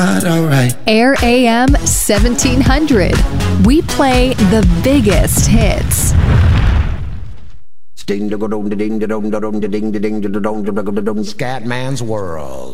All right. Air AM 1700. We play the biggest hits. Scatman's World.